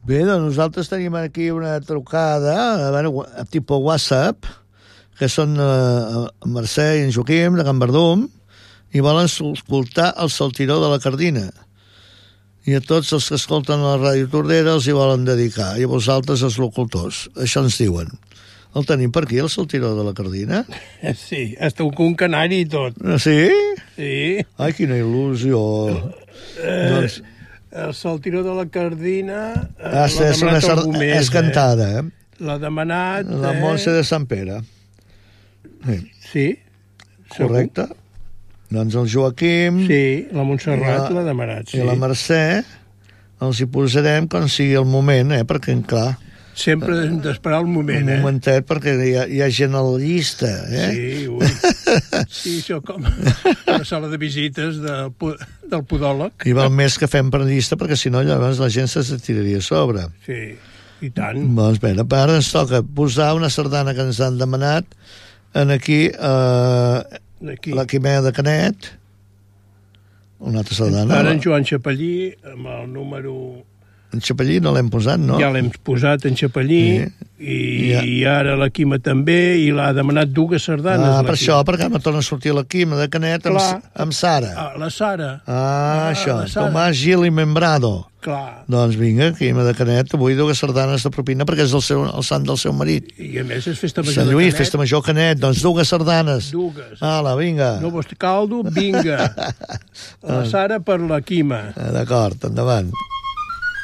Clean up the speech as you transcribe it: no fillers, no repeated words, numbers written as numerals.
Bé, doncs nosaltres tenim aquí una trucada, tipus WhatsApp, que són Mercè i en Joaquim, de Can Verdum, i volen escoltar el Saltiró de la Cardina. I a tots els que escolten la Ràdio Tordera els hi volen dedicar, i a vosaltres els locutors. Això ens diuen. El tenim per aquí, el Saltiró de la Cardina? Sí, hasta un canari i tot. Sí? Sí. Ai, quina il·lusió. Doncs... El Saltiró de la Cardina és cantada, eh? L'ha demanat... La Montse de Sant Pere. Sí. Correcte. Doncs el Joaquim... Sí, la Montserrat l'ha demanat, sí. I la Mercè els hi posarem quan sigui el moment, perquè, clar... Sempre hem d'esperar el moment, Un momentet, perquè hi ha gent a la llista, Sí, ui. Sí, això com la sala de visites del podòleg. I val més que fem per llista, perquè si no llavors la gent se tiraria a sobre. Sí, i tant. Doncs bé, ara ens toca posar una sardana que ens han demanat aquí, la Quimera de Canet, una altra sardana. Ara en Joan Chapellí, amb el número... En Chapellí no l'hem posat, no? Ja l'hem posat en Chapellí, i ara la Quima també, i l'ha demanat dues sardanes. Per això, perquè me torna a sortir la Quima de Canet amb Sara. La Sara. Això, Tomàs Gil i Membrado. Clar. Doncs vinga, Quima de Canet, avui dues sardanes de propina, perquè és el sant del seu marit. I a més és festa major Sant Lluís, festa major Canet, doncs dues sardanes. Dues. Ala, vinga. No vols caldo? Vinga. La Sara per la Quima. D'acord, endavant.